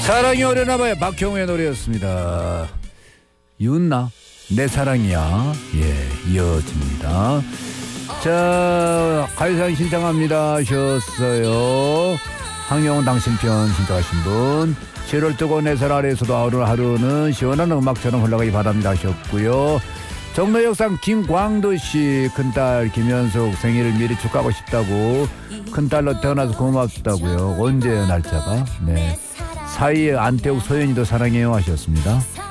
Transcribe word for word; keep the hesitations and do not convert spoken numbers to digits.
사랑이 어려나봐요. 박형우의 노래였습니다. 윤나 내 사랑이야. 예, 이어집니다. 자, 가요사연 신청합니다 하셨어요. 황영훈 당신 편 신청하신 분. 칠월 뜨거운 햇살 아래에서도 하루하루는 시원한 음악처럼 흘러가기 바랍니다 하셨고요. 정로역상 김광도씨 큰딸 김현숙 생일을 미리 축하하고 싶다고. 큰딸로 태어나서 고맙다고요. 언제요 날짜가? 네, 사이에 안태욱 소연이도 사랑해요 하셨습니다.